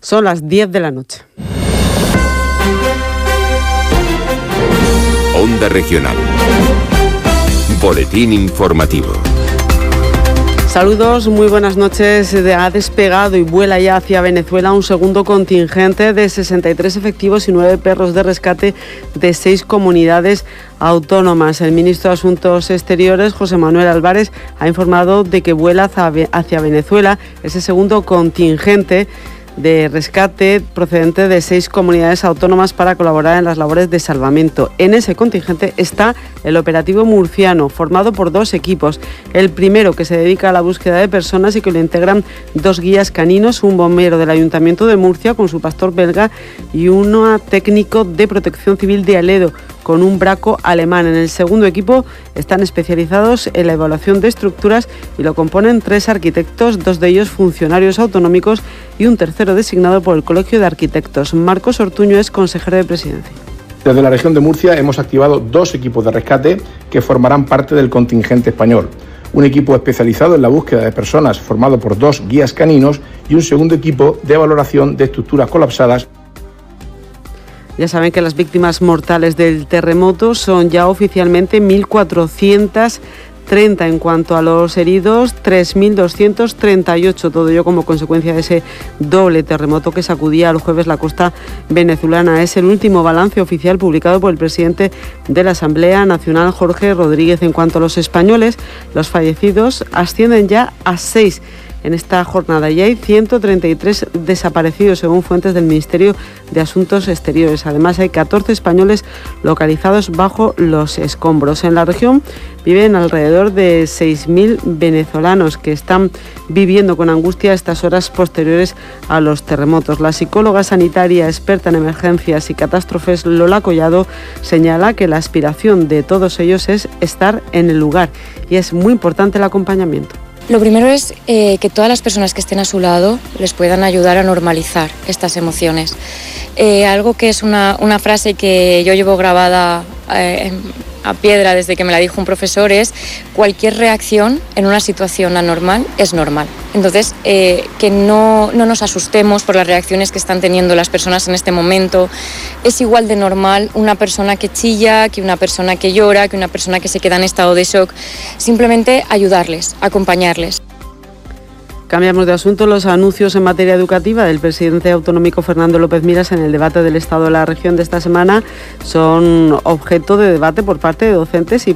Son las 10 de la noche. Onda Regional. Boletín informativo. Saludos, muy buenas noches. Ha despegado y vuela ya hacia Venezuela un segundo contingente de 63 efectivos y 9 perros de rescate de 6 comunidades autónomas. El ministro de Asuntos Exteriores, José Manuel Álvarez, ha informado de que vuela hacia Venezuela ese segundo contingente de rescate procedente de 6 comunidades autónomas para colaborar en las labores de salvamento. En ese contingente está el operativo murciano, formado por 2 equipos. El primero, que se dedica a la búsqueda de personas y que lo integran 2 guías caninos, un bombero del Ayuntamiento de Murcia con su pastor belga y uno técnico de Protección Civil de Aledo con un braco alemán. En el segundo equipo están especializados en la evaluación de estructuras y lo componen 3 arquitectos, 2 de ellos funcionarios autonómicos y un tercero designado por el Colegio de Arquitectos. Marcos Ortuño es consejero de Presidencia. Desde la región de Murcia hemos activado 2 equipos de rescate que formarán parte del contingente español. Un equipo especializado en la búsqueda de personas formado por 2 guías caninos y un segundo equipo de valoración de estructuras colapsadas. Ya saben que las víctimas mortales del terremoto son ya oficialmente 1.430. En cuanto a los heridos, 3.238, todo ello como consecuencia de ese doble terremoto que sacudía el jueves la costa venezolana. Es el último balance oficial publicado por el presidente de la Asamblea Nacional, Jorge Rodríguez. En cuanto a los españoles, los fallecidos ascienden ya a 6. En esta jornada ya hay 133 desaparecidos, según fuentes del Ministerio de Asuntos Exteriores. Además, hay 14 españoles localizados bajo los escombros. En la región viven alrededor de 6.000 venezolanos que están viviendo con angustia estas horas posteriores a los terremotos. La psicóloga sanitaria experta en emergencias y catástrofes, Lola Collado, señala que la aspiración de todos ellos es estar en el lugar y es muy importante el acompañamiento. Lo primero es que todas las personas que estén a su lado les puedan ayudar a normalizar estas emociones. Algo que es una frase que yo llevo grabada a piedra desde que me la dijo un profesor es: cualquier reacción en una situación anormal es normal. Entonces, que no nos asustemos por las reacciones que están teniendo las personas en este momento. Es igual de normal una persona que chilla, que una persona que llora, que una persona que se queda en estado de shock. Simplemente ayudarles, acompañarles. Cambiamos de asunto. Los anuncios en materia educativa del presidente autonómico Fernando López Miras en el debate del Estado de la región de esta semana son objeto de debate por parte de docentes y